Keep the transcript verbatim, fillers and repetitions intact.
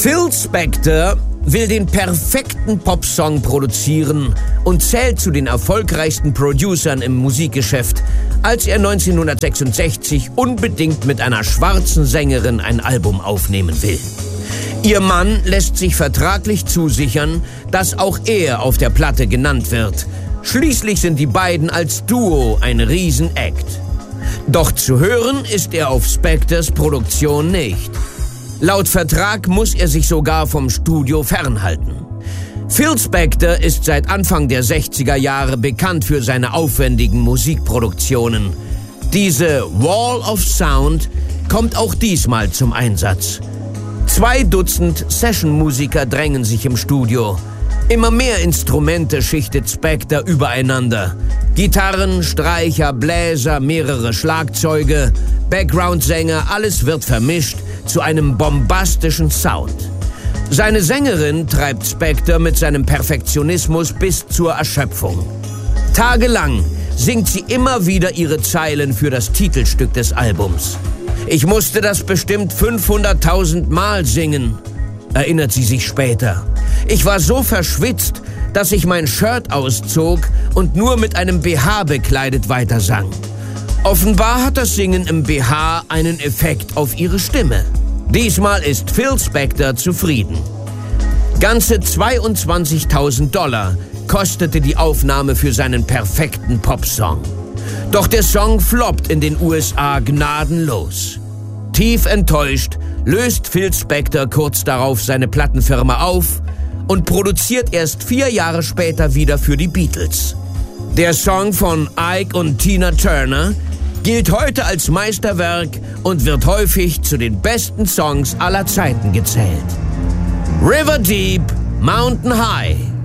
Phil Spector will den perfekten Popsong produzieren und zählt zu den erfolgreichsten Producern im Musikgeschäft, als er neunzehnhundertsechsundsechzig unbedingt mit einer schwarzen Sängerin ein Album aufnehmen will. Ihr Mann lässt sich vertraglich zusichern, dass auch er auf der Platte genannt wird. Schließlich sind die beiden als Duo ein Riesen-Act. Doch zu hören ist er auf Spectors Produktion nicht. Laut Vertrag muss er sich sogar vom Studio fernhalten. Phil Spector ist seit Anfang der sechziger Jahre bekannt für seine aufwendigen Musikproduktionen. Diese Wall of Sound kommt auch diesmal zum Einsatz. Zwei Dutzend Session-Musiker drängen sich im Studio. Immer mehr Instrumente schichtet Spector übereinander. Gitarren, Streicher, Bläser, mehrere Schlagzeuge, Background-Sänger, alles wird vermischt zu einem bombastischen Sound. Seine Sängerin treibt Spector mit seinem Perfektionismus bis zur Erschöpfung. Tagelang singt sie immer wieder ihre Zeilen für das Titelstück des Albums. Ich musste das bestimmt fünfhunderttausend Mal singen, erinnert sie sich später. Ich war so verschwitzt, dass ich mein Shirt auszog und nur mit einem B H bekleidet weitersang. Offenbar hat das Singen im B H einen Effekt auf ihre Stimme. Diesmal ist Phil Spector zufrieden. Ganze zweiundzwanzigtausend Dollar kostete die Aufnahme für seinen perfekten Popsong. Doch der Song floppt in den U S A gnadenlos. Tief enttäuscht löst Phil Spector kurz darauf seine Plattenfirma auf und produziert erst vier Jahre später wieder für die Beatles. Der Song von Ike und Tina Turner gilt heute als Meisterwerk und wird häufig zu den besten Songs aller Zeiten gezählt. River Deep, Mountain High.